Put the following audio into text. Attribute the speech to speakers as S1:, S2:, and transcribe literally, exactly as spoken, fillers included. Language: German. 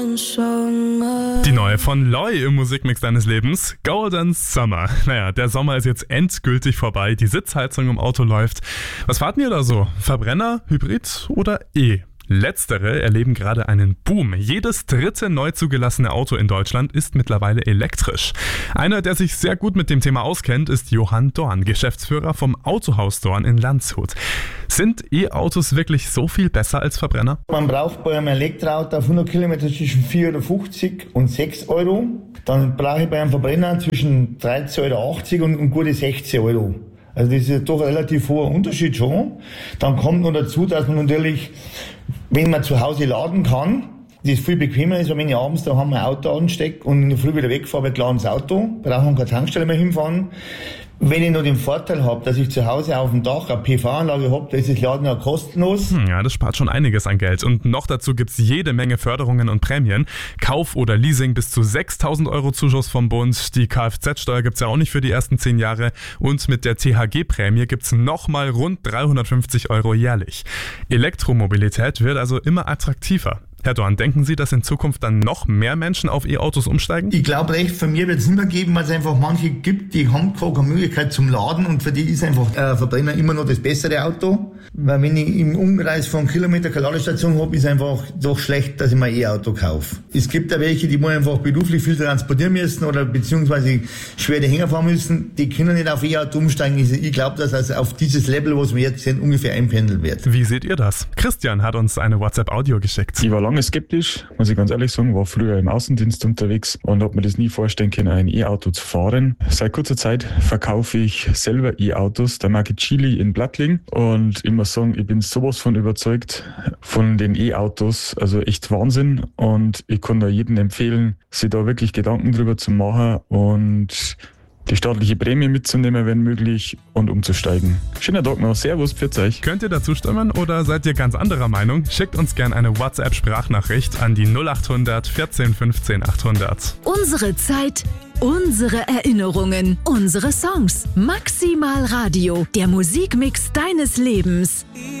S1: Die neue von Loy im Musikmix deines Lebens, Golden Summer. Naja, der Sommer ist jetzt endgültig vorbei, die Sitzheizung im Auto läuft. Was fahrt ihr da so? Verbrenner, Hybrid oder E? Letztere erleben gerade einen Boom. Jedes dritte neu zugelassene Auto in Deutschland ist mittlerweile elektrisch. Einer, der sich sehr gut mit dem Thema auskennt, ist Johann Dorn, Geschäftsführer vom Autohaus Dorn in Landshut. Sind E-Autos wirklich so viel besser als Verbrenner?
S2: Man braucht bei einem Elektroauto auf hundert Kilometer zwischen vier Euro fünfzig und sechs Euro. Dann brauche ich bei einem Verbrenner zwischen dreizehn Euro achtzig und, und gute sechzehn Euro. Also das ist doch ein relativ hoher Unterschied schon. Dann kommt noch dazu, dass man natürlich, wenn man zu Hause laden kann, das viel bequemer ist, wenn ich abends daheim mein Auto anstecke und in der Früh wieder wegfahre mit klarem Auto, brauche keine Tankstelle mehr hinfahren. Wenn ich noch den Vorteil habe, dass ich zu Hause auf dem Dach eine P V-Anlage habe, da ist das Laden ja kostenlos.
S1: Hm, ja, das spart schon einiges an Geld. Und noch dazu gibt's jede Menge Förderungen und Prämien. Kauf oder Leasing bis zu sechstausend Euro Zuschuss vom Bund. Die Kfz-Steuer gibt's ja auch nicht für die ersten zehn Jahre. Und mit der T H G-Prämie gibt's nochmal rund dreihundertfünfzig Euro jährlich. Elektromobilität wird also immer attraktiver. Herr Dorn, denken Sie, dass in Zukunft dann noch mehr Menschen auf E-Autos umsteigen?
S2: Ich glaube, recht von mir wird es nicht mehr geben, weil es einfach manche gibt, die haben keine Möglichkeit zum Laden und für die ist einfach äh, Verbrenner immer noch das bessere Auto. Weil wenn ich im Umkreis von Kilometer keine Ladestation habe, ist einfach doch schlecht, dass ich mir ein E-Auto kaufe. Es gibt ja welche, die wollen einfach beruflich viel transportieren müssen oder beziehungsweise schwere Hänger fahren müssen, die können nicht auf E-Auto umsteigen. Ich glaube, dass also auf dieses Level, was wir jetzt sind, ungefähr einpendeln wird.
S1: Wie seht ihr das? Christian hat uns eine WhatsApp-Audio geschickt.
S3: Ich war lange skeptisch, muss ich ganz ehrlich sagen, war früher im Außendienst unterwegs und habe mir das nie vorstellen können, ein E-Auto zu fahren. Seit kurzer Zeit verkaufe ich selber E-Autos der Marke Geely in Blattling und ich muss sagen, ich bin sowas von überzeugt von den E-Autos, also echt Wahnsinn und ich kann da jedem empfehlen, sich da wirklich Gedanken drüber zu machen und die staatliche Prämie mitzunehmen, wenn möglich, und umzusteigen. Schöner Tag noch. Servus, pfiat euch.
S1: Könnt ihr dazu stimmen oder seid ihr ganz anderer Meinung? Schickt uns gerne eine WhatsApp-Sprachnachricht an die null acht hundert vierzehn fünfzehn achthundert.
S4: Unsere Zeit, unsere Erinnerungen, unsere Songs. Maximal Radio, der Musikmix deines Lebens.